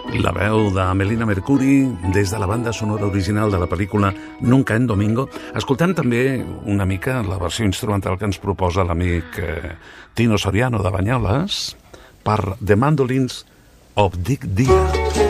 La veu de Melina Mercuri des de la banda sonora original de la pel·lícula Nunca en Domingo, escoltant també una mica la versió instrumental que ens proposa l'amic Tino Soriano de Banyoles per The Mandolins of Dick Dia.